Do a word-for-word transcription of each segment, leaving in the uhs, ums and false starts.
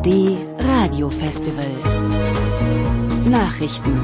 D Radio Festival Nachrichten.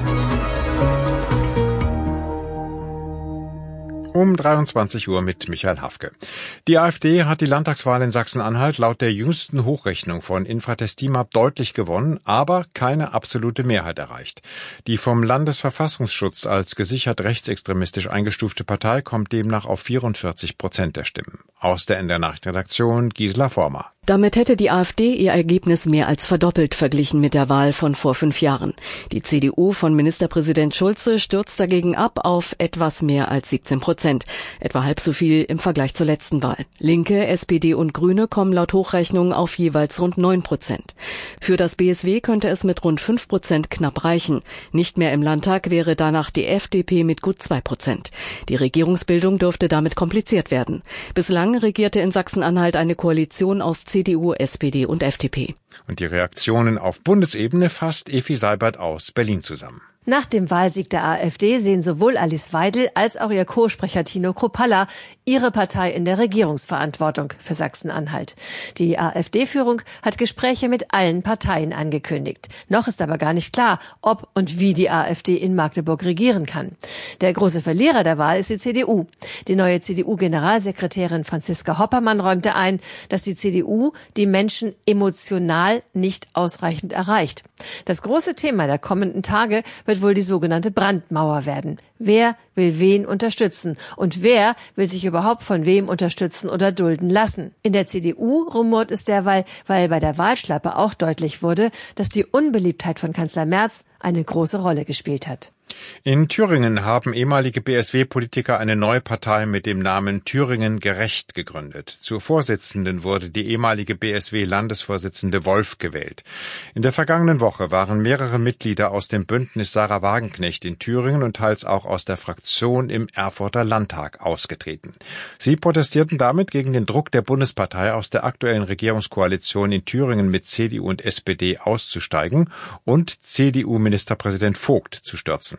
Um dreiundzwanzig Uhr mit Michael Hafke. Die AfD hat die Landtagswahl in Sachsen-Anhalt laut der jüngsten Hochrechnung von Infratestimab deutlich gewonnen, aber keine absolute Mehrheit erreicht. Die vom Landesverfassungsschutz als gesichert rechtsextremistisch eingestufte Partei kommt demnach auf vierundvierzig Prozent der Stimmen. Aus der N D R-Nachrichtenredaktion Gisela Former. Damit hätte die AfD ihr Ergebnis mehr als verdoppelt verglichen mit der Wahl von vor fünf Jahren. Die C D U von Ministerpräsident Schulze stürzt dagegen ab auf etwas mehr als siebzehn Prozent, etwa halb so viel im Vergleich zur letzten Wahl. Linke, S P D und Grüne kommen laut Hochrechnung auf jeweils rund neun Prozent. Für das B S W könnte es mit rund fünf Prozent knapp reichen. Nicht mehr im Landtag wäre danach die F D P mit gut zwei Prozent. Die Regierungsbildung dürfte damit kompliziert werden. Bislang regierte in Sachsen-Anhalt eine Koalition aus C D U, S P D und F D P. Und die Reaktionen auf Bundesebene fasst Evi Seibert aus Berlin zusammen. Nach dem Wahlsieg der AfD sehen sowohl Alice Weidel als auch ihr Co-Sprecher Tino Kruppalla ihre Partei in der Regierungsverantwortung für Sachsen-Anhalt. Die AfD-Führung hat Gespräche mit allen Parteien angekündigt. Noch ist aber gar nicht klar, ob und wie die AfD in Magdeburg regieren kann. Der große Verlierer der Wahl ist die C D U. Die neue C D U-Generalsekretärin Franziska Hoppermann räumte ein, dass die C D U die Menschen emotional nicht ausreichend erreicht. Das große Thema der kommenden Tage wird wohl die sogenannte Brandmauer werden. Wer will wen unterstützen und wer will sich überhaupt von wem unterstützen oder dulden lassen? In der C D U rumort es derweil, weil bei der Wahlschlappe auch deutlich wurde, dass die Unbeliebtheit von Kanzler Merz eine große Rolle gespielt hat. In Thüringen haben ehemalige B S W-Politiker eine neue Partei mit dem Namen Thüringen Gerecht gegründet. Zur Vorsitzenden wurde die ehemalige B S W-Landesvorsitzende Wolf gewählt. In der vergangenen Woche waren mehrere Mitglieder aus dem Bündnis Sarah Wagenknecht in Thüringen und teils auch aus der Fraktion im Erfurter Landtag ausgetreten. Sie protestierten damit gegen den Druck der Bundespartei aus der aktuellen Regierungskoalition in Thüringen mit C D U und S P D auszusteigen und C D U-Ministerpräsident Vogt zu stürzen.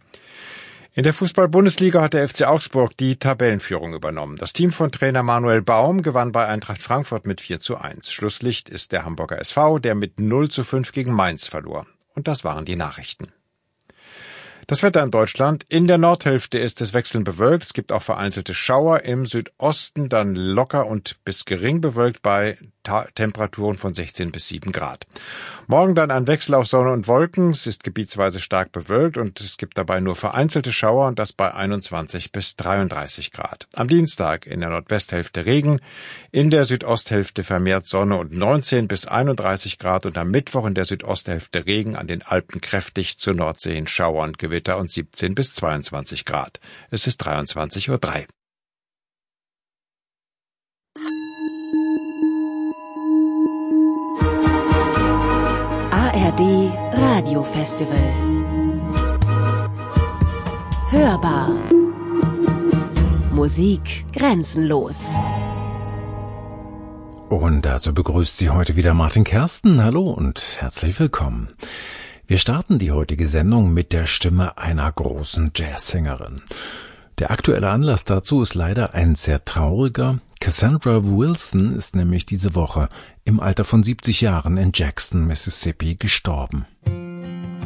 In der Fußball-Bundesliga hat der F C Augsburg die Tabellenführung übernommen. Das Team von Trainer Manuel Baum gewann bei Eintracht Frankfurt mit vier zu eins. Schlusslicht ist der Hamburger S V, der mit null zu fünf gegen Mainz verlor. Und das waren die Nachrichten. Das Wetter in Deutschland. In der Nordhälfte ist es wechselnd bewölkt. Es gibt auch vereinzelte Schauer. Im Südosten dann locker und bis gering bewölkt bei Ta- Temperaturen von sechzehn bis sieben Grad. Morgen dann ein Wechsel aus Sonne und Wolken. Es ist gebietsweise stark bewölkt und es gibt dabei nur vereinzelte Schauer und das bei einundzwanzig bis dreiunddreißig Grad. Am Dienstag in der Nordwesthälfte Regen, in der Südosthälfte vermehrt Sonne und neunzehn bis einunddreißig Grad und am Mittwoch in der Südosthälfte Regen, an den Alpen kräftig, zur Nordsee hin Schauer und Gewitter und siebzehn bis zweiundzwanzig Grad. Es ist dreiundzwanzig Uhr drei. A R D Radio Festival Hörbar Musik grenzenlos. Und dazu begrüßt Sie heute wieder Martin Kersten. Hallo und herzlich willkommen. Wir starten die heutige Sendung mit der Stimme einer großen Jazzsängerin. Der aktuelle Anlass dazu ist leider ein sehr trauriger. Cassandra Wilson ist nämlich diese Woche im Alter von siebzig Jahren in Jackson, Mississippi, gestorben.